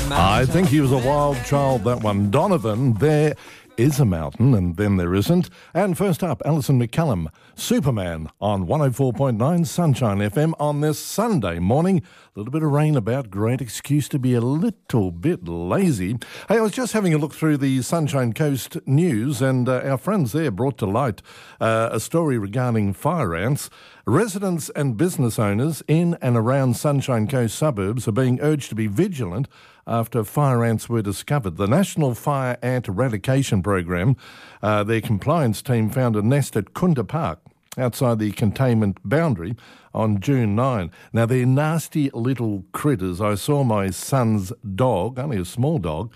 I think he was a wild child, that one. Donovan, there is a mountain and then there isn't. And first up, Alison McCallum, Superman on 104.9 Sunshine FM on this Sunday morning. A little bit of rain about, great excuse to be a little bit lazy. Hey, I was just having a look through the Sunshine Coast news and our friends there brought to light a story regarding fire ants. Residents and business owners in and around Sunshine Coast suburbs are being urged to be vigilant after fire ants were discovered. The National Fire Ant Eradication Program, their compliance team found a nest at Kunda Park outside the containment boundary on June 9. Now, they're nasty little critters. I saw my son's dog, only a small dog,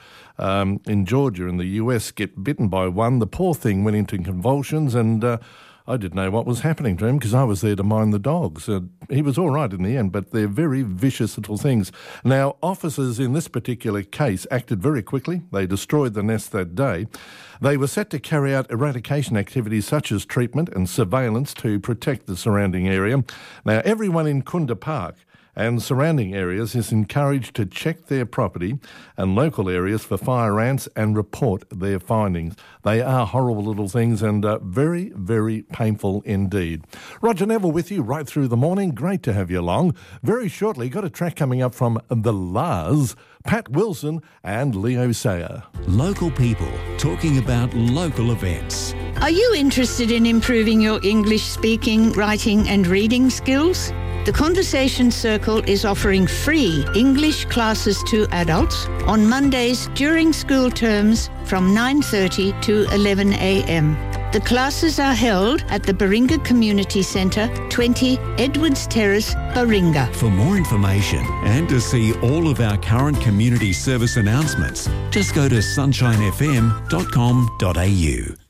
in Georgia in the US, get bitten by one. The poor thing went into convulsions and I didn't know what was happening to him because I was there to mind the dogs. He was all right in the end, but they're very vicious little things. Now, officers in this particular case acted very quickly. They destroyed the nest that day. They were set to carry out eradication activities such as treatment and surveillance to protect the surrounding area. Now, everyone in Kunda Park and surrounding areas is encouraged to check their property and local areas for fire ants and report their findings. They are horrible little things and very, very painful indeed. Roger Neville with you right through the morning. Great to have you along. Very shortly, got a track coming up from The Lars, Pat Wilson and Leo Sayer. Local people talking about local events. Are you interested in improving your English speaking, writing and reading skills? The Conversation Circle is offering free English classes to adults on Mondays during school terms from 9:30 to 11 a.m. The classes are held at the Baringa Community Centre, 20 Edwards Terrace, Baringa. For more information and to see all of our current community service announcements, just go to sunshinefm.com.au.